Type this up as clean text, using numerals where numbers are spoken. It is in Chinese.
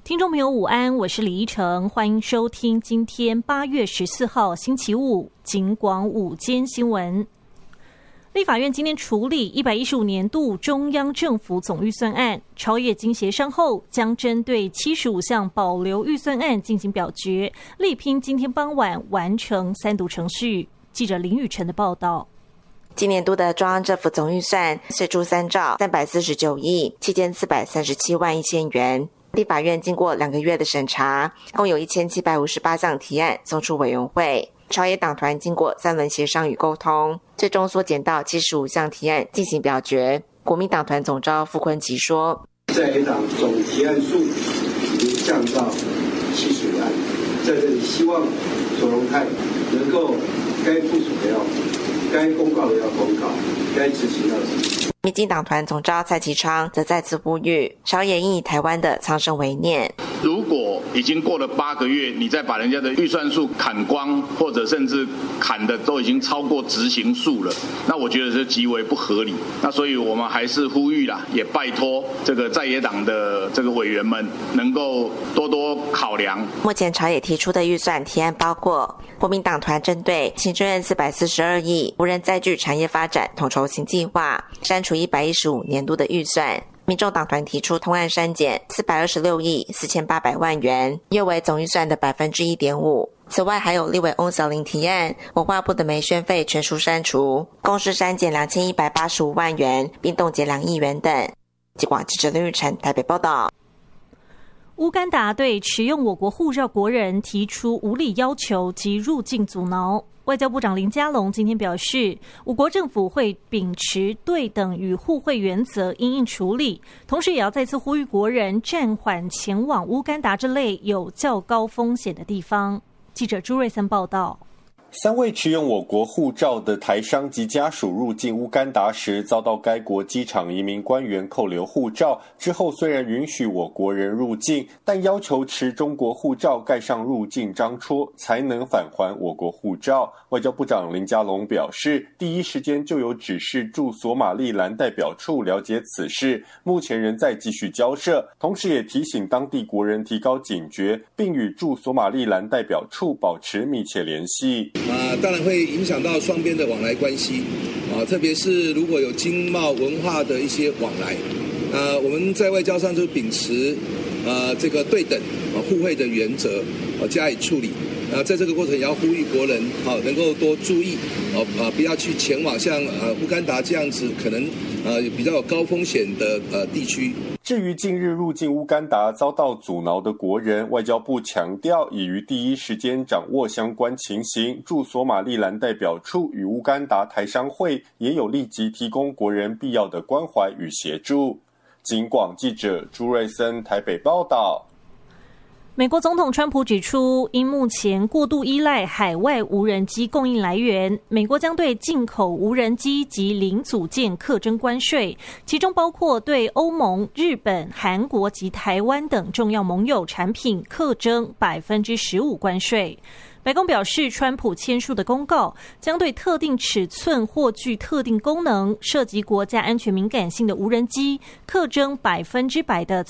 听众朋友午安，我是李依晨，欢迎收听今天8月14号星期五警广午间新闻。立法院今天处理115年度中央政府总预算案，朝野经协商后，将针对75项保留预算案进行表决，力拼今天傍晚完成三读程序。记者林宇晨的报道。 今年度的中央政府总预算税出3兆349亿7437万1000元。立法院经过2个月的审查，共有1758项提案送出委员会。朝野党团经过3轮协商与沟通，最终缩减到75项提案进行表决。国民党团总召傅昆萁说， 在野党总提案数已经降到70案，在这里希望左荣泰能够该部署的要部署，该公告的要公告，该执行要执行。 民进党团总召蔡其昌则再次呼吁，朝野应以台湾的苍生为念。 如果已经过了8个月，你再把人家的预算数砍光，或者甚至砍的都已经超过执行数了，那我觉得是极为不合理。那所以我们还是呼吁啦，也拜托这个在野党的这个委员们能够多多考量。 目前朝野提出的预算提案包括，国民党团针对行政院442亿无人载具产业发展统筹新计划，删除115年度的预算。民众党团提出通案删减426亿4800万元，约为总预算的1.5%。此外，还有立委翁小玲提案，文化部的媒宣费全数删除，共是删减2185万元，并冻结2亿元等。警广记者林玉成台北报道。 乌干达对持用我国护照国人提出无理要求及入境阻挠。外交部长林佳龙今天表示，我国政府会秉持对等与互惠原则因应处理，同时也要再次呼吁国人暂缓前往乌干达这类有较高风险的地方。记者朱瑞森报道。 3位持用我国护照的台商及家属入境乌干达时，遭到该国机场移民官员扣留护照。之后虽然允许我国人入境，但要求持中国护照盖上入境章戳，才能返还我国护照。外交部长林佳龙表示，第一时间就有指示驻索马利兰代表处了解此事，目前仍在继续交涉，同时也提醒当地国人提高警觉，并与驻索马利兰代表处保持密切联系。 当然会影响到双边的往来关系特别是如果有经贸文化的一些往来我们在外交上就秉持这个对等互惠的原则加以处理在这个过程也要呼吁国人能够多注意不要去前往像乌干达这样子可能比较有高风险的地区。 至于近日入境乌干达遭到阻挠的国人，外交部强调已于第一时间掌握相关情形，驻索马利兰代表处与乌干达台商会也有立即提供国人必要的关怀与协助。警广记者朱瑞森台北报道。 美国总统川普指出，因目前过度依赖海外无人机供应来源，美国将对进口无人机及零组件课征关税，其中包括对欧盟、日本、韩国及台湾等重要盟友产品课征15%关税。白宫表示，川普签署的公告将对特定尺寸或具特定功能、涉及国家安全敏感性的无人机课征100%的